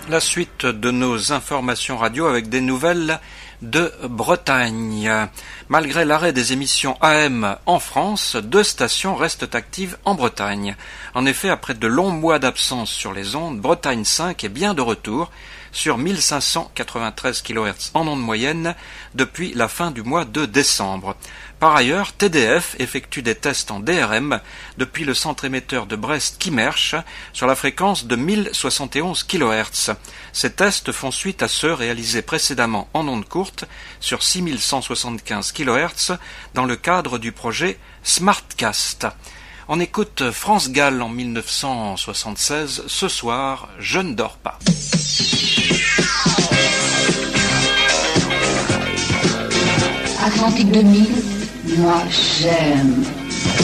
La suite de nos informations radio avec des nouvelles de Bretagne. Malgré l'arrêt des émissions AM en France, 2 stations restent actives en Bretagne. En effet, après de longs mois d'absence sur les ondes, Bretagne 5 est bien de retour sur 1593 kHz en ondes moyenne depuis la fin du mois de décembre. Par ailleurs, TDF effectue des tests en DRM depuis le centre émetteur de Brest-Quimerche sur la fréquence de 1071 kHz. Ces tests font suite à ceux réalisés précédemment en ondes courtes sur 6175 kHz dans le cadre du projet Smartcast. On écoute France Gall en 1976, ce soir, je ne dors pas. Atlantique 2000, moi j'aime.